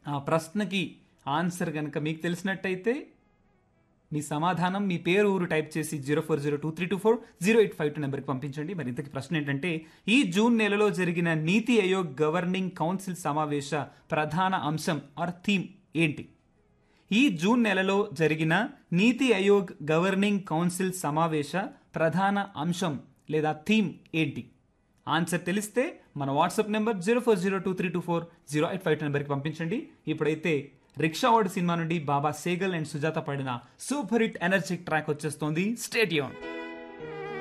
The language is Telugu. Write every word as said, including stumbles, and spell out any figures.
ఆ ప్రశ్నకి ఆన్సర్ కనుక మీకు తెలిసినట్టయితే మీ సమాధానం మీ పేరు ఊరు టైప్ చేసి zero four zero two three two four zero eight five two నెంబర్కి పంపించండి. మరి ఇంతకీ ప్రశ్న ఏంటంటే, ఈ జూన్ నెలలో జరిగిన నీతి ఆయోగ్ గవర్నింగ్ కౌన్సిల్ సమావేశ ప్రధాన అంశం ఆర్ థీమ్ ఏంటి? ఈ జూన్ నెలలో జరిగిన నీతి ఆయోగ్ గవర్నింగ్ కౌన్సిల్ సమావేశ ప్రధాన అంశం లేదా థీమ్ ఏంటి? ఆన్సర్ తెలిస్తే మన WhatsApp number zero four zero two three two four zero eight five two నెంబర్కి పంపించండి. ఇప్పుడైతే రిక్షా వార్డ్ సినిమా నుండి బాబా సేగల్ అండ్ సుజాత పాడిన సూపర్ హిట్ ఎనర్జిక్ ట్రాక్ వచ్చేస్తోంది. స్టేట్ యూన్.